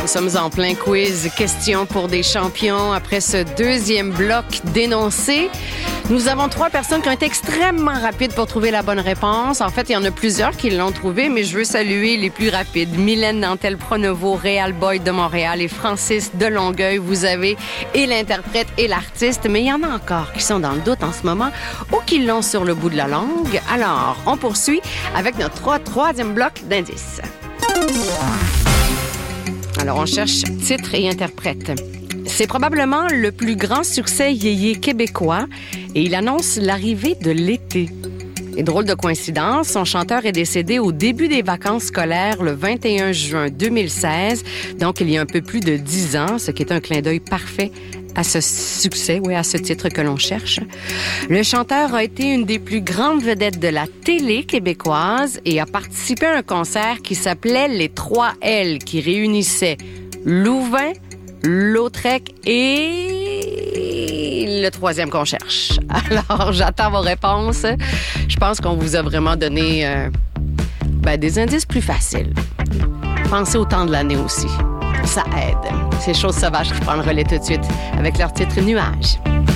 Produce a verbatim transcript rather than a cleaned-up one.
sommes en plein quiz. Question pour des champions. Après ce deuxième bloc dénoncé, nous avons trois personnes qui ont été extrêmement rapides pour trouver la bonne réponse. En fait, il y en a plusieurs qui l'ont trouvé, mais je veux saluer les plus rapides. Mylène Nantel-Pronovo, Réal Boyd de Montréal et Francis de Longueuil. Vous avez et l'interprète et l'artiste, mais il y en a encore qui sont dans le doute en ce moment ou qui l'ont sur le bout de la langue. Alors, on poursuit avec notre trois, troisième bloc d'indices. Alors, on cherche titre et interprète. C'est probablement le plus grand succès yéyé québécois et il annonce l'arrivée de l'été. Et drôle de coïncidence, son chanteur est décédé au début des vacances scolaires le vingt et un juin deux mille seize, donc il y a un peu plus de dix ans, ce qui est un clin d'œil parfait à ce succès, oui, à ce titre que l'on cherche. Le chanteur a été une des plus grandes vedettes de la télé québécoise et a participé à un concert qui s'appelait Les trois L, qui réunissait Louvain, Lautrec et le troisième qu'on cherche. Alors, j'attends vos réponses. Je pense qu'on vous a vraiment donné euh, ben, des indices plus faciles. Pensez au temps de l'année aussi. Ça aide. C'est Choses sauvages qui prend le relais tout de suite avec leur titre Nuages.